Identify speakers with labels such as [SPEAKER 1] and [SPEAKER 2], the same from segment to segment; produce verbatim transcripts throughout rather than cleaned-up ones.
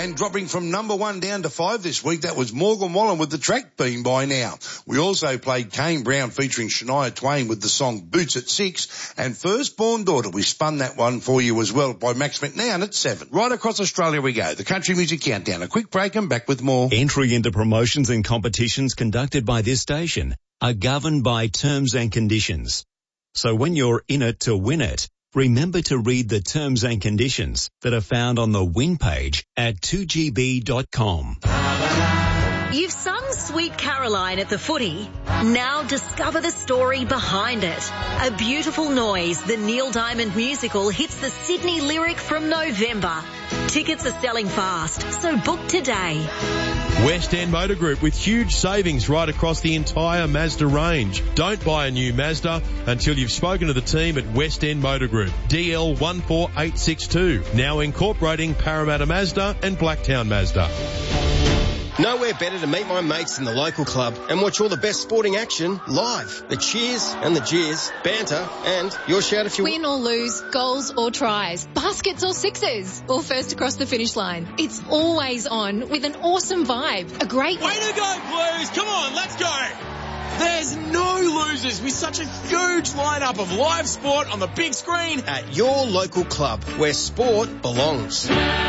[SPEAKER 1] And dropping from number one down to five this week, that was Morgan Wallen with The Track Beam By Now. We also played Kane Brown featuring Shania Twain with the song Boots at six. And Firstborn Daughter, we spun that one for you as well by Max McNown at seven. Right across Australia we go. The Country Music Countdown. A quick break and back with more.
[SPEAKER 2] Entry into promotions and competitions conducted by this station are governed by terms and conditions. So when you're in it to win it, remember to read the terms and conditions that are found on the win page at two g b dot com.
[SPEAKER 3] You've sung Sweet Caroline at the footy. Now discover the story behind it. A Beautiful Noise, the Neil Diamond musical, hits the Sydney Lyric from November. Tickets are selling fast, so book today.
[SPEAKER 4] West End Motor Group with huge savings right across the entire Mazda range. Don't buy a new Mazda until you've spoken to the team at West End Motor Group. D L one four eight six two, now incorporating Parramatta Mazda and Blacktown Mazda.
[SPEAKER 5] Nowhere better to meet my mates in the local club and watch all the best sporting action live. The cheers and the jeers, banter, and your shout if you
[SPEAKER 6] win or lose, goals or tries, baskets or sixes, or first across the finish line. It's always on with an awesome vibe. A great
[SPEAKER 7] way to go, Blues! Come on, let's go! There's no losers with such a huge lineup of live sport on the big screen
[SPEAKER 5] at your local club where sport belongs.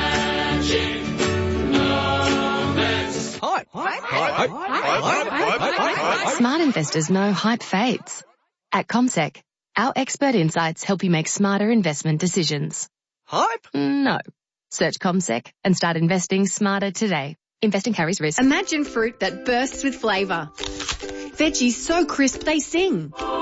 [SPEAKER 8] Hype. Hype. Hype. Hype. Hype. Smart investors know hype fades. At CommSec, our expert insights help you make smarter investment decisions.
[SPEAKER 9] Hype?
[SPEAKER 8] No. Search CommSec and start investing smarter today. Investing carries risk.
[SPEAKER 10] Imagine fruit that bursts with flavour. Veggies so crisp they sing.